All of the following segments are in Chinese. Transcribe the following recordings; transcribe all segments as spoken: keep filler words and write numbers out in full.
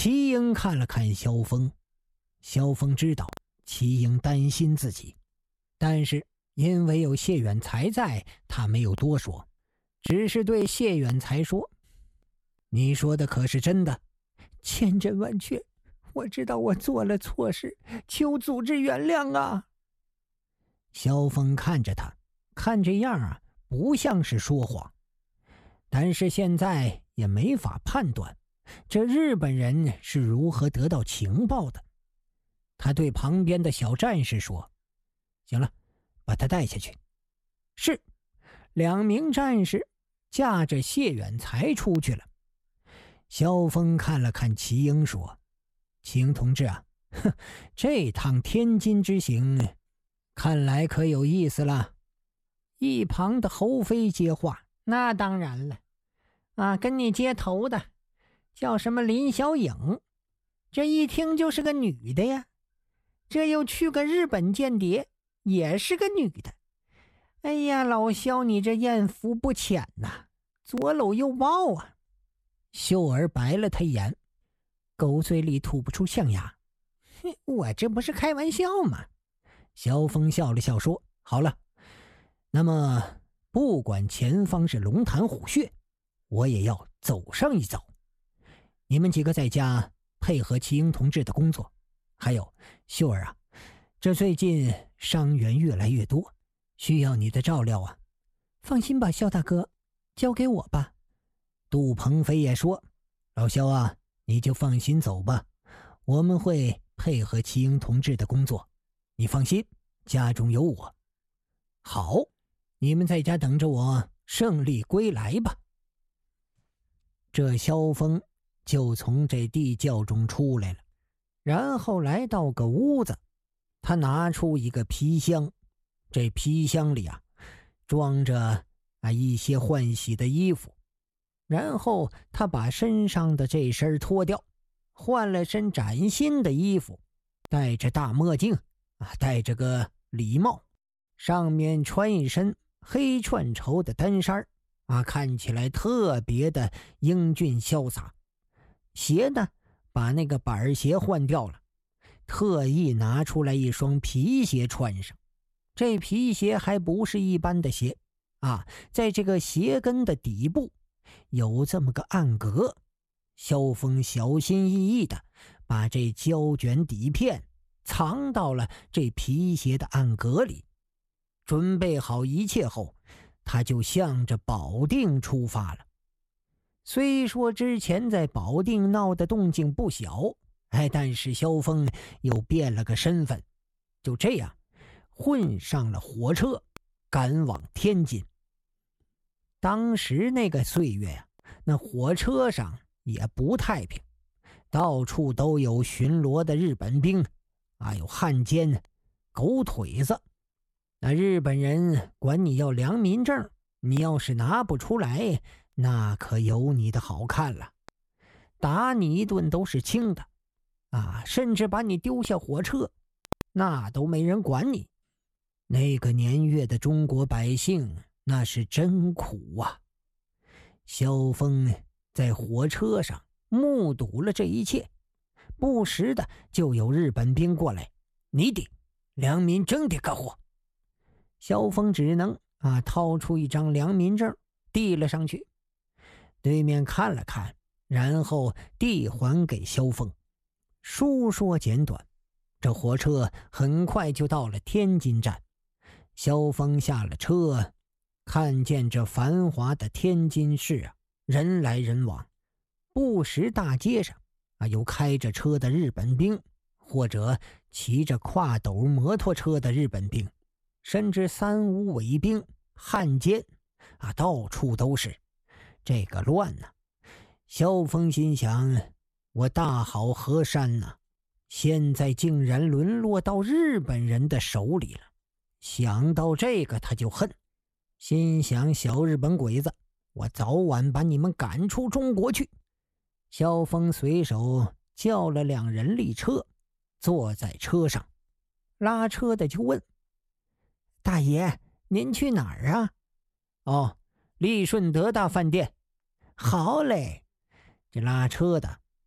齐英看了看萧峰，萧峰知道齐英担心自己，但是因为有谢远才在，他没有多说，只是对谢远才说：你说的可是真的？ 千真万确，我知道我做了错事，求组织原谅啊。 萧峰看着他，看这样啊，不像是说谎，但是现在也没法判断这日本人是如何得到情报的。他对旁边的小战士说：行了，把他带下去。是，两名战士驾着谢远才出去了。萧峰看了看齐英说：秦同志啊，哼，这趟天津之行看来可有意思了。一旁的侯飞接话： 那当然了啊，跟你接头的叫什么林小影，这一听就是个女的呀，这又去个日本间谍，也是个女的。哎呀，老萧你这艳福不浅呐，左搂右抱啊。 秀儿白了他一眼，狗嘴里吐不出象牙。 我这不是开玩笑吗？ 萧峰笑了笑说：好了，那么不管前方是龙潭虎穴，我也要走上一遭。你们几个在家配合齐英同志的工作。还有秀儿啊，这最近伤员越来越多，需要你的照料啊。 放心吧，萧大哥，交给我吧。 杜鹏飞也说：老萧啊，你就放心走吧，我们会配合齐英同志的工作，你放心，家中有我。好，你们在家等着我胜利归来吧。这萧峰就从这地窖中出来了，然后来到个屋子，他拿出一个皮箱，这皮箱里啊装着啊一些换洗的衣服，然后他把身上的这身脱掉，换了身崭新的衣服，戴着大墨镜啊，戴着个礼帽，上面穿一身黑串绸的单衫啊，看起来特别的英俊潇洒。鞋呢，把那个板鞋换掉了，特意拿出来一双皮鞋穿上。这皮鞋还不是一般的鞋啊，在这个鞋跟的底部有这么个暗格。萧峰小心翼翼地把这胶卷底片藏到了这皮鞋的暗格里。准备好一切后，他就向着保定出发了。虽说之前在保定闹的动静不小，哎，但是萧峰又变了个身份，就这样混上了火车，赶往天津。当时那个岁月呀、啊，那火车上也不太平，到处都有巡逻的日本兵，啊，有汉奸、狗腿子。那日本人管你要良民证，你要是拿不出来，那可有你的好看了，打你一顿都是轻的啊，甚至把你丢下火车，那都没人管你。那个年月的中国百姓那是真苦啊。萧峰在火车上目睹了这一切，不时的就有日本兵过来，你的良民证的干活。萧峰只能啊掏出一张良民证递了上去，对面看了看，然后递还给萧峰。书说简短，这火车很快就到了天津站。萧峰下了车，看见这繁华的天津市啊，人来人往，不时大街上啊有开着车的日本兵，或者骑着跨斗摩托车的日本兵，甚至三五伪兵、汉奸啊，到处都是。这个乱呢、啊，萧峰心想，我大好河山呢、啊，现在竟然沦落到日本人的手里了。想到这个他就恨，心想小日本鬼子，我早晚把你们赶出中国去。萧峰随手叫了辆人力车，坐在车上。拉车的就问，大爷您去哪儿啊？哦，利顺德大饭店。好嘞。这拉车的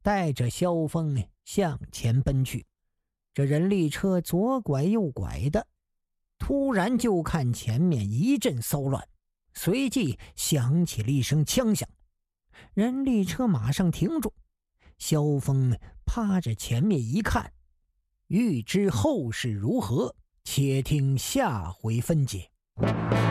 带着萧峰向前奔去。这人力车左拐右拐的，突然就看前面一阵骚乱，随即响起了一声枪响。人力车马上停住，萧峰趴着前面一看。欲知后事如何，且听下回分解。